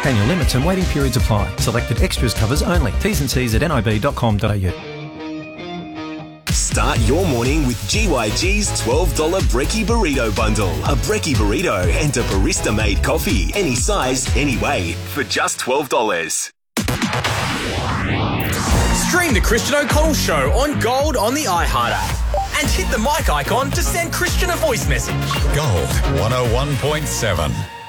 Annual limits and waiting periods apply. Selected extras covers only. T's and C's at nib.com.au. Start your morning with GYG's $12 Brekkie Burrito Bundle. A Brekkie Burrito and a barista-made coffee. Any size, any way, for just $12. Stream the Christian O'Connell Show on Gold on the iHeart app. And hit the mic icon to send Christian a voice message. Gold 101.7.